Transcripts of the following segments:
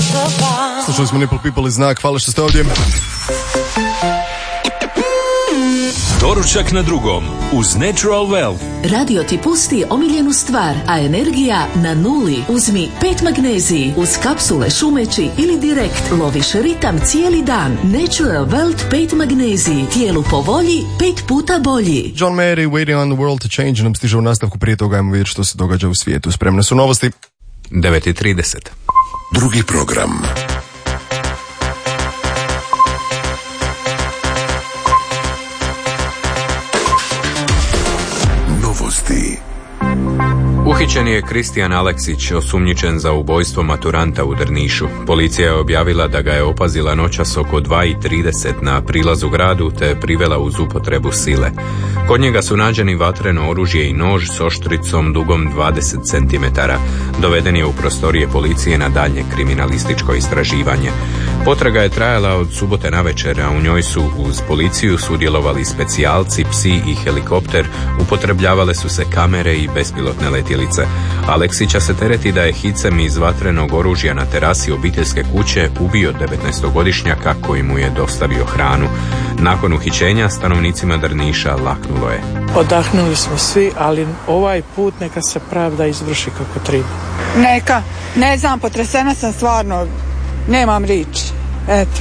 Slušali smo Nipple People i Znak, hvala što ste ovdje. Doručak na drugom uz Natural Wealth. Radio ti pusti omiljenu stvar, a energija na nuli. Uzmi 5 magneziji uz kapsule šumeći ili direkt loviš ritam cijeli dan. Natural Wealth 5 magneziji. Tijelu po volji, 5 puta bolji. John Mayer, Waiting on the World to Change nam stiže u nastavku. Prije toga ajmo vidjeti što se događa u svijetu. Spremne su novosti. 9:30. Drugi program. Novosti. Uhićen je Kristijan Aleksić, osumnjičen za ubojstvo maturanta u Drnišu. Policija je objavila da ga je opazila noćas oko 2:30 na prilazu gradu te privela uz upotrebu sile. Kod njega su nađeni vatreno oružje i nož s oštricom dugom 20 cm. Doveden je u prostorije policije na daljnje kriminalističko istraživanje. Potraga je trajala od subote navečer, a u njoj su uz policiju sudjelovali specijalci, psi i helikopter, upotrebljavale su se kamere i bespilotne letjelice. Aleksića se tereti da je hicem iz vatrenog oružja na terasi obiteljske kuće ubio 19-godišnjaka koji mu je dostavio hranu. Nakon uhićenja stanovnicima Drniša laknulo je. Odahnuli smo svi, ali ovaj put neka se pravda izvrši kako treba. Neka, ne znam, potresena sam stvarno, nemam riječi, eto.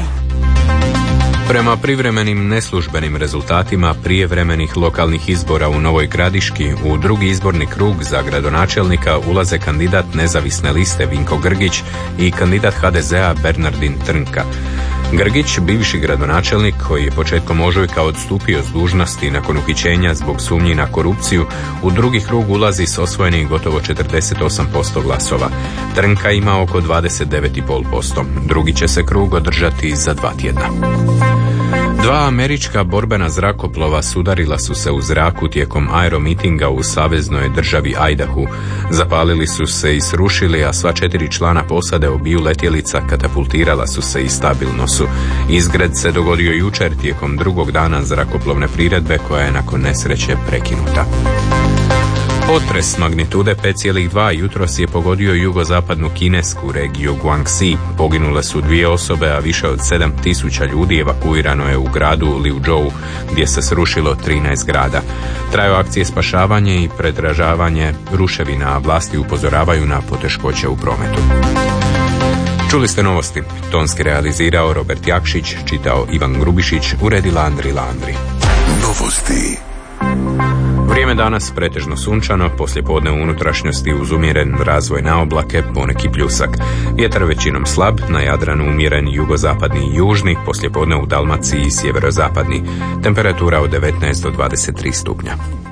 Prema privremenim neslužbenim rezultatima prijevremenih lokalnih izbora u Novoj Gradiški, u drugi izborni krug za gradonačelnika ulaze kandidat nezavisne liste Vinko Grgić i kandidat HDZ-a Bernardin Trnka. Grgić, bivši gradonačelnik koji je početkom ožujka odstupio s dužnosti nakon uhićenja zbog sumnji na korupciju, u drugi krug ulazi s osvojenih gotovo 48% glasova. Trnka ima oko 29,5%. Drugi će se krug održati za 2 tjedna. 2 američka borbena zrakoplova sudarila su se u zraku tijekom aeromitinga u saveznoj državi Idahu. Zapalili su se i srušili, a sva 4 člana posade obiju letjelica katapultirala su se i stabilno su. Izgred se dogodio jučer tijekom drugog dana zrakoplovne priredbe koja je nakon nesreće prekinuta. Potres magnitude 5,2 jutros je pogodio jugozapadnu kinesku regiju Guangxi. Poginule su 2 osobe, a više od 7.000 ljudi evakuirano je u gradu Liuzhou, gdje se srušilo 13 zgrada. Traju akcije spašavanja i pretražavanje ruševina, a vlasti upozoravaju na poteškoće u prometu. Čuli ste novosti. Tonski realizirao Robert Jakšić, čitao Ivan Grubišić, uredila Andri Landri. Novosti. Vrijeme danas pretežno sunčano, poslijepodne u unutrašnjosti uz umjeren razvoj na oblake, poneki pljusak. Vjetar većinom slab, na Jadranu umjeren jugozapadni i južni, poslijepodne u Dalmaciji i sjeverozapadni. Temperatura od 19 do 23 stupnja.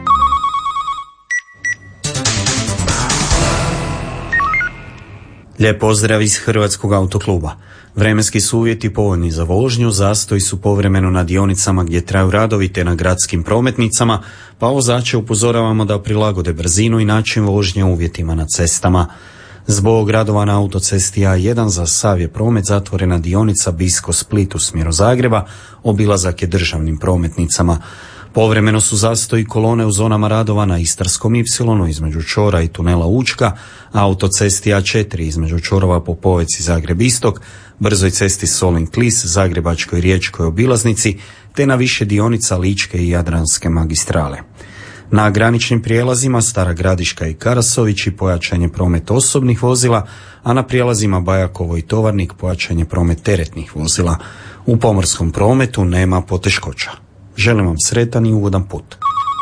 Lijep pozdrav iz Hrvatskog autokluba. Vremenski su uvjeti povoljni za vožnju, zastoji su povremeno na dionicama gdje traju radovi te na gradskim prometnicama, pa vozače upozoravamo da prilagode brzinu i način vožnje uvjetima na cestama. Zbog radova na autocesti A1 za sav je promet zatvorena dionica Bisko-Split u smjeru Zagreba, obilazak je državnim prometnicama. Povremeno su zastoji kolone u zonama radova na Istarskom Y između čvora i tunela Učka, autocesti A4 između čvorova Popovec i Zagreb Istok, brzoj cesti Solin-Klis, Zagrebačkoj riječkoj obilaznici, te na više dionica Ličke i Jadranske magistrale. Na graničnim prijelazima Stara Gradiška i Karasović pojačan je promet osobnih vozila, a na prijelazima Bajakovo i Tovarnik pojačan je promet teretnih vozila. U pomorskom prometu nema poteškoća. Želim vam sretan i ugodan put.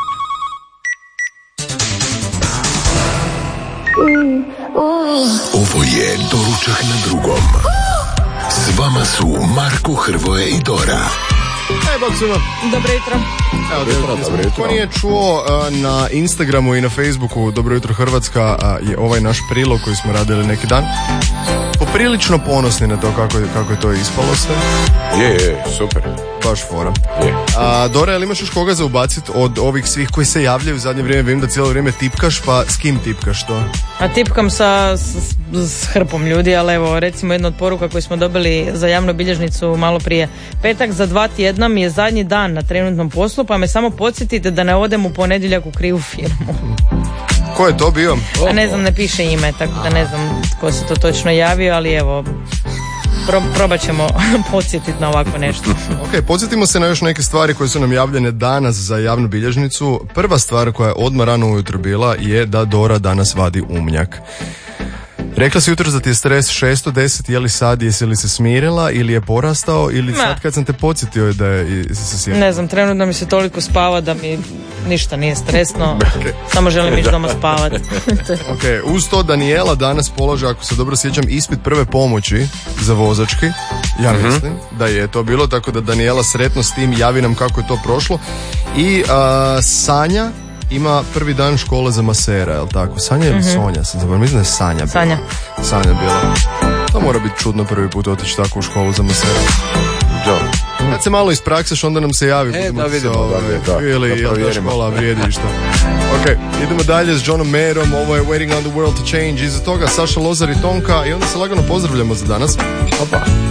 Ovo je Doručak na drugom. S vama su Marko, Hrvoje i Dora. Bog svima. Dobro jutro. Ko nije čuo, na Instagramu i na Facebooku Dobro jutro Hrvatska je ovaj naš prilog koji smo radili neki dan. Poprilično ponosni na to kako je to ispalo sve. Je, super. Baš fora. Je. Dora, ali imaš još koga za ubacit od ovih svih koji se javljaju u zadnje vrijeme? Vidim da cijelo vrijeme tipkaš, pa s kim tipkaš to? A tipkam s hrpom ljudi, ali evo recimo jedna od poruka koju smo dobili za javnu bilježnicu malo prije. Petak za 2 tjedna mi je zadnji dan na trenutnom poslu, pa me samo podsjetite da ne odem u ponedjeljak u krivu firmu. Ko je to bio? A ne znam, ne piše ime, tako da ne znam ko se to točno javio, ali evo, probat ćemo podsjetiti na ovako nešto. Ok, podsjetimo se na još neke stvari koje su nam javljene danas za javnu bilježnicu. Prva stvar koja je odmah rano ujutro bila je da Dora danas vadi umnjak. Rekla si jutro da ti je stres 610, je li sad, jesi li se smirila ili je porastao ili sad kad sam te podsjetio da je se sjetila? Ne znam, trenutno mi se toliko spava da mi ništa nije stresno, samo želim ići doma spavati. Ok, uz to Daniela danas položa, ako se dobro sjećam, ispit prve pomoći za vozački. Ja mislim da je to bilo, tako da Daniela sretno s tim, javi nam kako je to prošlo. I Sanja ima prvi dan škole za masera, jel tako? Sanja ili Sonja? Sam zaboravila, mislim da je Sanja bila. Sanja bila. To mora biti čudno prvi put otići tako u školu za masera. Kad se malo isprakseš, onda nam se javi. Da vidimo ili je ta škola vrijedi i što. Ok, idemo dalje s Johnom Mayerom. Ovo je Waiting on the World to Change. Iza toga Saša Lozar i Tonka. I onda se lagano pozdravljamo za danas. Opa.